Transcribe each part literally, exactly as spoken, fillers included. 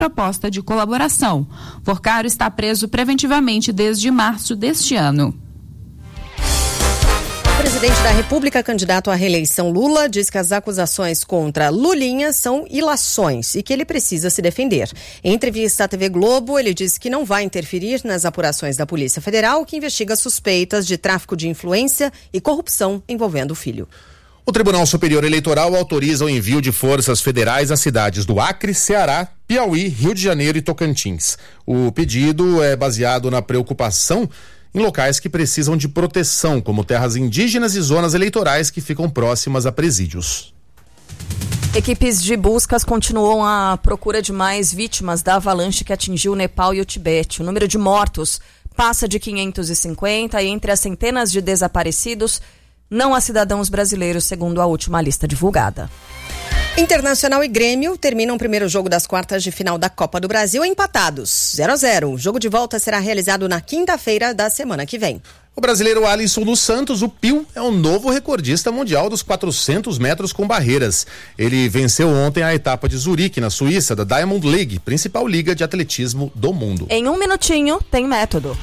proposta de colaboração. Porcaro está preso preventivamente desde março deste ano. O presidente da República, candidato à reeleição Lula, diz que as acusações contra Lulinha são ilações e que ele precisa se defender. Em entrevista à T V Globo, ele disse que não vai interferir nas apurações da Polícia Federal, que investiga suspeitas de tráfico de influência e corrupção envolvendo o filho. O Tribunal Superior Eleitoral autoriza o envio de forças federais às cidades do Acre, Ceará, Piauí, Rio de Janeiro e Tocantins. O pedido é baseado na preocupação em locais que precisam de proteção, como terras indígenas e zonas eleitorais que ficam próximas a presídios. Equipes de buscas continuam à procura de mais vítimas da avalanche que atingiu o Nepal e o Tibete. O número de mortos passa de quinhentos e cinquenta e entre as centenas de desaparecidos, não há cidadãos brasileiros, segundo a última lista divulgada. Internacional e Grêmio terminam o primeiro jogo das quartas de final da Copa do Brasil empatados, zero a zero. O jogo de volta será realizado na quinta-feira da semana que vem. O brasileiro Alisson dos Santos, o Pio, é o novo recordista mundial dos quatrocentos metros com barreiras. Ele venceu ontem a etapa de Zurique, na Suíça, da Diamond League, principal liga de atletismo do mundo. Em um minutinho, tem método.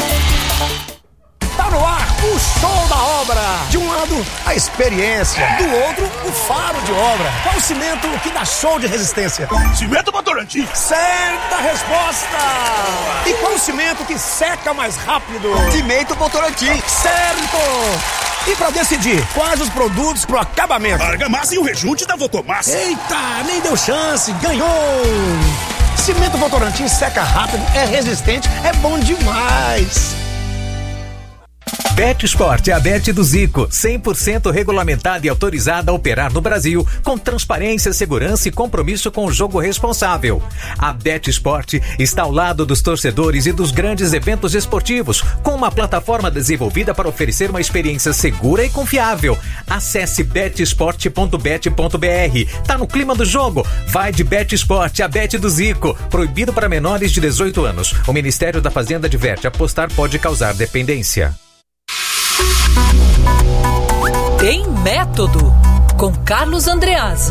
Tá no ar o show da obra. De um lado, a experiência. Do outro, o faro de obra. Qual o cimento que dá show de resistência? Cimento Votorantim. Certa resposta. E qual o cimento que seca mais rápido? Cimento Votorantim. Certo. E pra decidir quais os produtos pro acabamento? Argamassa e o rejunte da Votomassa. Eita, nem deu chance. Ganhou. Cimento Votorantim seca rápido, é resistente, é bom demais. Bet Sport é a Bet do Zico, cem por cento regulamentada e autorizada a operar no Brasil, com transparência, segurança e compromisso com o jogo responsável. A Bet Sport está ao lado dos torcedores e dos grandes eventos esportivos, com uma plataforma desenvolvida para oferecer uma experiência segura e confiável. Acesse bet sport ponto bet ponto b r. Tá no clima do jogo? Vai de Bet Sport, a Bet do Zico. Proibido para menores de dezoito anos. O Ministério da Fazenda adverte: apostar pode causar dependência. Tem método, com Carlos Andreasa.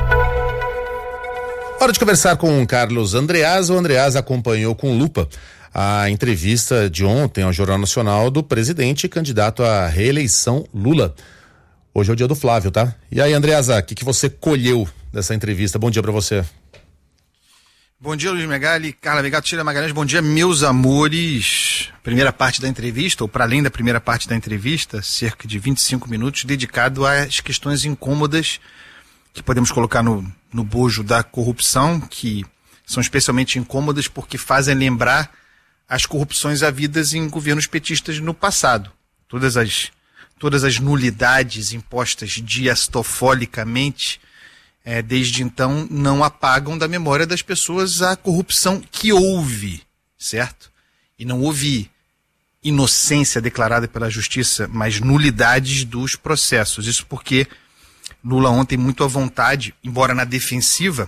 Hora de conversar com o Carlos Andreasa. O Andreasa acompanhou com lupa a entrevista de ontem ao Jornal Nacional do presidente e candidato à reeleição Lula. Hoje é o dia do Flávio, tá? E aí, Andreasa, o que, que você colheu dessa entrevista? Bom dia pra você. Bom dia, Luiz Megali, Carla Megato, Sheila Magalhães, bom dia, meus amores. Primeira parte da entrevista, ou para além da primeira parte da entrevista, cerca de vinte e cinco minutos, dedicado às questões incômodas que podemos colocar no, no bojo da corrupção, que são especialmente incômodas porque fazem lembrar as corrupções havidas em governos petistas no passado. Todas as, todas as nulidades impostas diastofolicamente, É, desde então, não apagam da memória das pessoas a corrupção que houve, certo? E não houve inocência declarada pela justiça, mas nulidades dos processos. Isso porque Lula ontem, muito à vontade, embora na defensiva,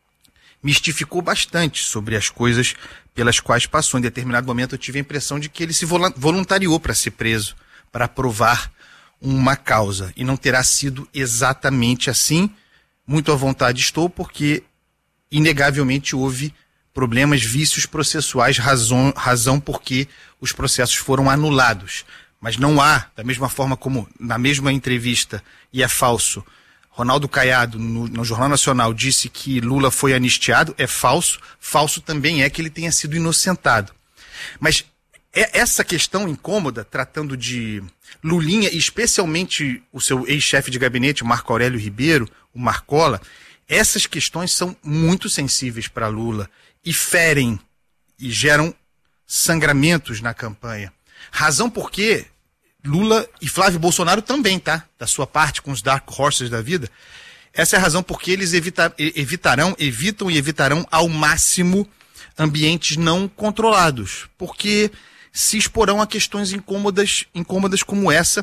mistificou bastante sobre as coisas pelas quais passou. Em determinado momento eu tive a impressão de que ele se voluntariou para ser preso, para provar uma causa. E não terá sido exatamente assim. Muito à vontade estou, porque inegavelmente houve problemas, vícios processuais, razão, razão porque os processos foram anulados. Mas não há, da mesma forma como na mesma entrevista, e é falso, Ronaldo Caiado, no, no Jornal Nacional, disse que Lula foi anistiado, é falso. Falso também é que ele tenha sido inocentado. Mas é essa questão incômoda, tratando de Lulinha, e especialmente o seu ex-chefe de gabinete, Marco Aurélio Ribeiro, o Marcola, essas questões são muito sensíveis para Lula e ferem e geram sangramentos na campanha. Razão porque Lula e Flávio Bolsonaro também, tá? Da sua parte, com os dark horses da vida. Essa é a razão porque eles evita, evitarão, evitam e evitarão ao máximo ambientes não controlados, porque se exporão a questões incômodas, incômodas como essa,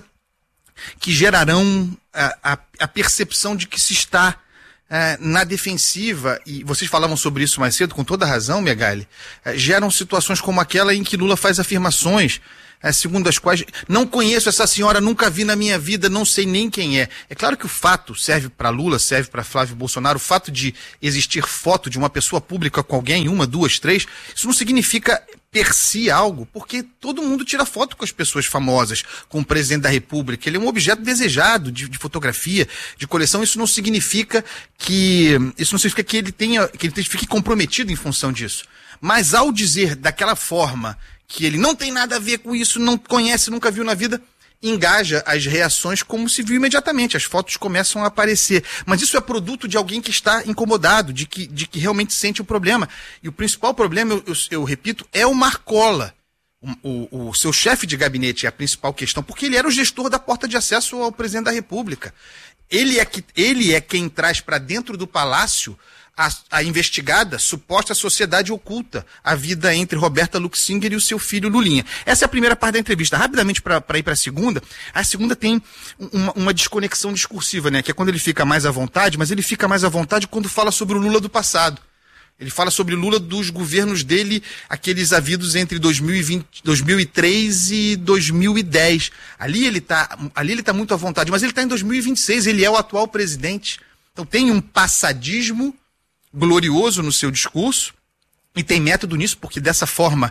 que gerarão a, a, a percepção de que se está é, na defensiva, e vocês falavam sobre isso mais cedo, com toda razão, Megali, é, geram situações como aquela em que Lula faz afirmações é, segundo as quais não conheço essa senhora, nunca vi na minha vida, não sei nem quem é. É claro que o fato serve para Lula, serve para Flávio Bolsonaro, o fato de existir foto de uma pessoa pública com alguém, uma, duas, três, isso não significa per si algo, porque todo mundo tira foto com as pessoas famosas, com o presidente da República. Ele é um objeto desejado de, de fotografia, de coleção. Isso não significa que isso não significa que ele tenha, que ele fique comprometido em função disso. Mas ao dizer daquela forma que ele não tem nada a ver com isso, não conhece, nunca viu na vida, engaja as reações como se viu imediatamente. As fotos começam a aparecer. Mas isso é produto de alguém que está incomodado, de que, de que realmente sente o problema. E o principal problema, eu, eu, eu repito, é o Marcola. O, o, o seu chefe de gabinete é a principal questão, porque ele era o gestor da porta de acesso ao presidente da República. Ele é, que, ele é quem traz para dentro do palácio A, a investigada suposta sociedade oculta, a vida entre Roberta Luxinger e o seu filho Lulinha. Essa é a primeira parte da entrevista. Rapidamente, para ir para a segunda, a segunda tem uma, uma desconexão discursiva, né? Que é quando ele fica mais à vontade, mas ele fica mais à vontade quando fala sobre o Lula do passado. Ele fala sobre Lula dos governos dele, aqueles havidos entre dois mil e vinte, dois mil e três e dois mil e dez. Ali ele está ali ele tá muito à vontade, mas ele está em dois mil e vinte e seis, ele é o atual presidente. Então tem um passadismo glorioso no seu discurso, e tem método nisso, porque dessa forma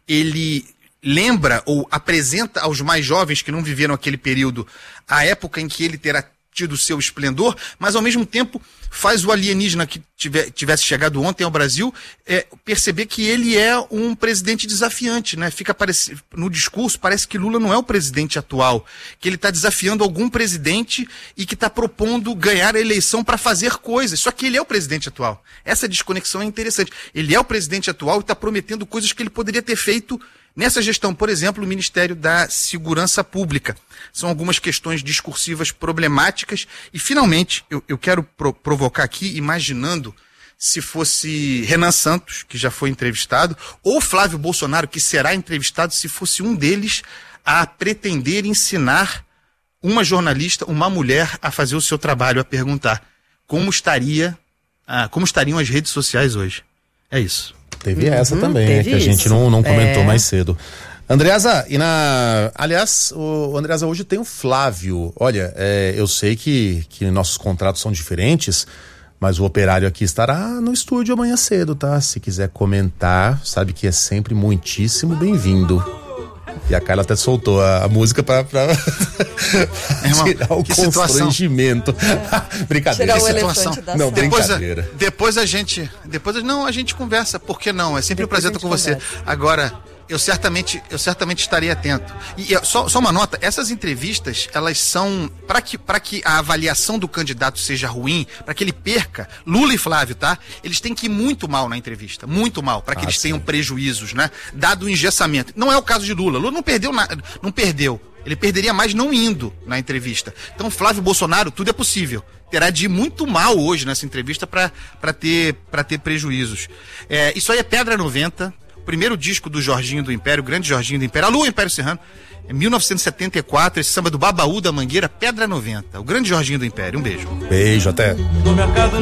ele lembra ou apresenta aos mais jovens que não viveram aquele período a época em que ele terá tido seu esplendor, mas ao mesmo tempo faz o alienígena que tiver, tivesse chegado ontem ao Brasil é, perceber que ele é um presidente desafiante, né? Fica parece, no discurso, parece que Lula não é o presidente atual, que ele está desafiando algum presidente e que está propondo ganhar a eleição para fazer coisas, só que ele é o presidente atual. Essa desconexão é interessante. Ele é o presidente atual e está prometendo coisas que ele poderia ter feito nessa gestão, por exemplo, o Ministério da Segurança Pública. São algumas questões discursivas problemáticas. E, finalmente, eu, eu quero pro, provocar aqui, imaginando se fosse Renan Santos, que já foi entrevistado, ou Flávio Bolsonaro, que será entrevistado, se fosse um deles a pretender ensinar uma jornalista, uma mulher, a fazer o seu trabalho, a perguntar como estaria, ah, como estariam as redes sociais hoje. É isso. Teve uhum, essa também, teve né, que a gente não, não comentou é. mais cedo. Andreasa, e na... aliás, o Andreasa, hoje tem o Flávio. Olha, é, eu sei que, que nossos contratos são diferentes, mas o operário aqui estará no estúdio amanhã cedo, tá? Se quiser comentar, sabe que é sempre muitíssimo bem-vindo. E a Carla até soltou a, a música pra, pra irmão, tirar o constrangimento. É. Brincadeira. Tirar o elefante da não, depois brincadeira. A, depois a gente, depois não, a gente conversa, por que não? É sempre depois um prazer estar com conversa. Você. Agora, eu certamente, eu certamente estarei atento. E, e só, só uma nota, essas entrevistas, elas são, para que, para que a avaliação do candidato seja ruim, para que ele perca, Lula e Flávio, tá? Eles têm que ir muito mal na entrevista, muito mal, para que ah, eles sim. tenham prejuízos, né? Dado o engessamento. Não é o caso de Lula. Lula não perdeu nada, não perdeu. Ele perderia mais não indo na entrevista. Então, Flávio Bolsonaro, tudo é possível. Terá de ir muito mal hoje nessa entrevista para ter, para ter prejuízos. É, isso aí é Pedra noventa. Primeiro disco do Jorginho do Império, o grande Jorginho do Império, alô Império Serrano, é mil novecentos e setenta e quatro, esse samba do Babaú da Mangueira, Pedra noventa, o grande Jorginho do Império, um beijo. Beijo, até. No mercado